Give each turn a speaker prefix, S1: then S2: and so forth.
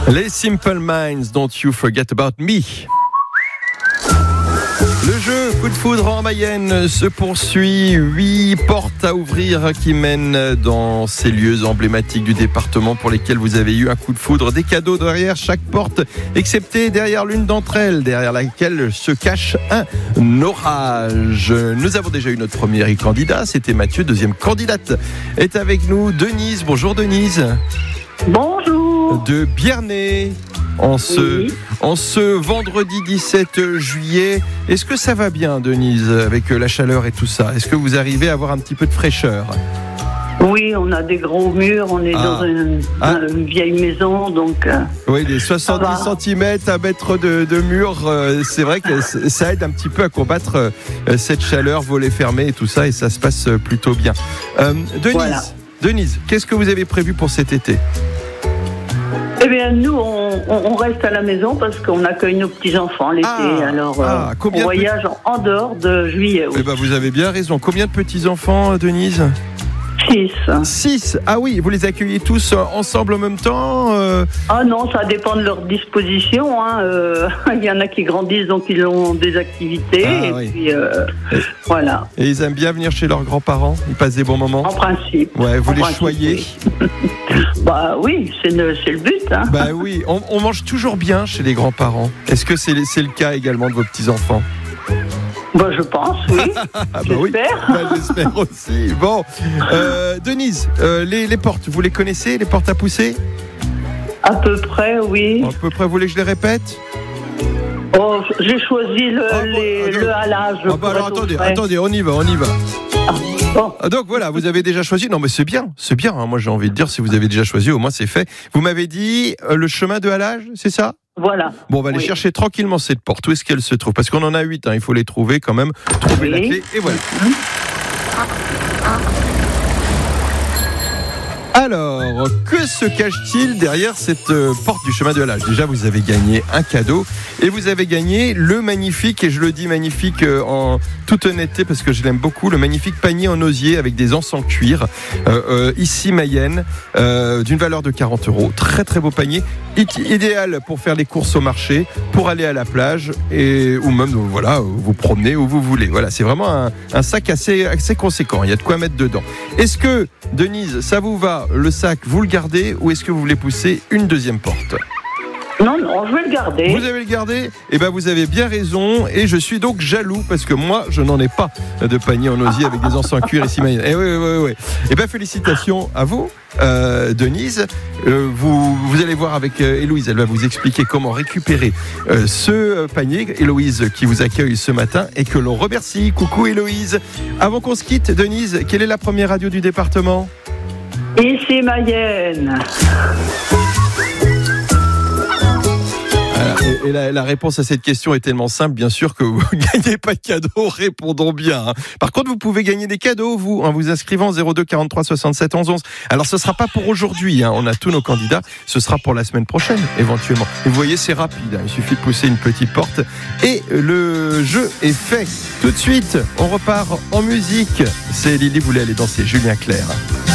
S1: Les Simple Minds, Don't You Forget About Me. Le jeu Coup de foudre en Mayenne se poursuit. 8 portes à ouvrir qui mènent dans ces lieux emblématiques du département pour lesquels vous avez eu un coup de foudre. Des cadeaux derrière chaque porte, excepté derrière l'une d'entre elles, derrière laquelle se cache un orage. Nous avons déjà eu notre premier candidat, c'était Mathieu. Deuxième candidate est avec nous, Denise. Bonjour Denise.
S2: Bonjour.
S1: De Biernay. En ce vendredi 17 juillet, est-ce que ça va bien, Denise, avec la chaleur et tout ça? Est-ce que vous arrivez à avoir un petit peu de fraîcheur?
S2: Oui, on a des gros murs, on est dans une vieille maison, donc...
S1: Oui, les 70 cm à mettre de mur, c'est vrai que ça aide un petit peu à combattre cette chaleur, volets fermés et tout ça, et ça se passe plutôt bien. Denise, qu'est-ce que vous avez prévu pour cet été?
S2: Eh bien, nous, on reste à la maison parce qu'on accueille nos petits-enfants l'été. On voyage en dehors de juillet.
S1: Eh ben, vous avez bien raison. Combien de petits-enfants, Denise? 6. Ah oui, vous les accueillez tous ensemble en même temps
S2: Ah non, ça dépend de leur disposition. Il y en a qui grandissent, donc ils ont des activités. Puis, voilà.
S1: Et ils aiment bien venir chez leurs grands-parents? Ils passent des bons moments?
S2: En principe.
S1: Ouais, vous les choyez?
S2: Oui. Bah oui, c'est le but.
S1: Bah oui, on mange toujours bien chez les grands-parents. Est-ce que c'est le cas également de vos petits-enfants?
S2: Bah, je pense, oui. J'espère.
S1: Oui. J'espère aussi. Bon, Denise, les portes, vous les connaissez, les portes à pousser?
S2: À peu près, oui.
S1: À peu près, vous voulez que je les répète?
S2: Oh, j'ai choisi le halage.
S1: Alors attendez, on y va.
S2: Bon.
S1: Donc voilà, vous avez déjà choisi. Non mais c'est bien. Moi j'ai envie de dire, si vous avez déjà choisi, au moins c'est fait. Vous m'avez dit le chemin de halage, c'est ça?
S2: Voilà.
S1: Bon, on va aller chercher tranquillement cette porte. Où est-ce qu'elle se trouve? Parce qu'on en a 8, il faut les trouver quand même. Trouver la clé, et voilà. Alors, que se cache-t-il derrière cette porte du chemin de halage? Déjà, vous avez gagné un cadeau et vous avez gagné le magnifique, et je le dis magnifique en toute honnêteté parce que je l'aime beaucoup, le magnifique panier en osier avec des anses en cuir, ici Mayenne, d'une valeur de 40 €. Très très beau panier, idéal pour faire les courses au marché, pour aller à la plage ou même vous promener où vous voulez. Voilà, c'est vraiment un sac assez conséquent. Il y a de quoi mettre dedans. Est-ce que, Denise, ça vous va? Le sac, vous le gardez, ou est-ce que vous voulez pousser une deuxième porte?
S2: Non, je vais le garder.
S1: Vous avez le garder? Eh bien, vous avez bien raison, et je suis donc jaloux, parce que moi, je n'en ai pas de panier en osier avec des anses en cuir ici. Eh oui. Eh bien, félicitations à vous, Denise. Vous allez voir avec Héloïse, elle va vous expliquer comment récupérer ce panier. Héloïse qui vous accueille ce matin et que l'on remercie. Coucou Héloïse. Avant qu'on se quitte, Denise, quelle est la première radio du département?
S2: Ici Mayenne.
S1: Et la réponse à cette question est tellement simple, bien sûr, que vous ne gagnez pas de cadeaux, répondons bien. Par contre, vous pouvez gagner des cadeaux, vous, en vous inscrivant 02 43 67 11 11. Alors, ce ne sera pas pour aujourd'hui, on a tous nos candidats, ce sera pour la semaine prochaine, éventuellement. Et vous voyez, c'est rapide, il suffit de pousser une petite porte et le jeu est fait. Tout de suite, on repart en musique. C'est Lily voulait aller danser, Julien Clerc.